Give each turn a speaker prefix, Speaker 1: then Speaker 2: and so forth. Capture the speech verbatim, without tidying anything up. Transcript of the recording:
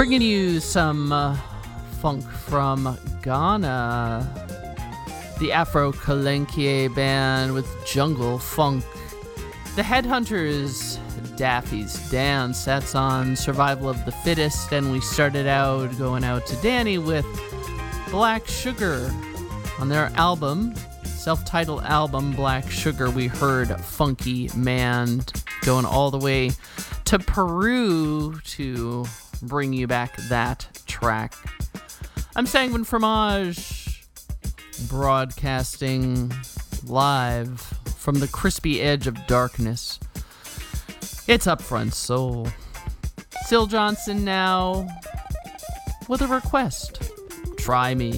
Speaker 1: Bringing you some uh, funk from Ghana. The Afro Kalenkie band with Jungle Funk. The Headhunters, Daffy's Dance. That's on Survival of the Fittest. And we started out going out to Danny with Black Sugar. On their album, self-titled album, Black Sugar, we heard Funky Man, going all the way to Peru to bring you back that track. I'm Sanguine Fromage, broadcasting live from the crispy edge of darkness. It's Upfront Soul. Syl Johnson now with a request. Try Me.